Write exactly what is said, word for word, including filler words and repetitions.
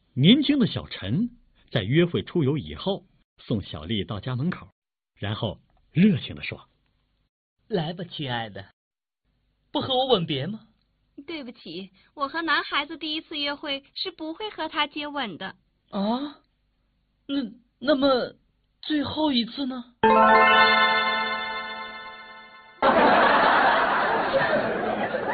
年轻的小陈在约会出游以后，送小丽到家门口，然后热情地说：“ 来吧，亲爱的，不和我吻别吗？” 对不起，我和男孩子第一次约会是不会和他接吻的。 啊？那那么最后一次呢？